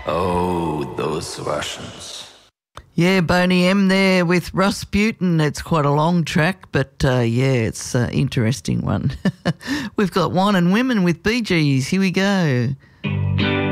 Oh, those Russians. Yeah, Boney M there with Rasputin. It's quite a long track, but it's an interesting one. We've got Wine and Women with Bee Gees. Here we go.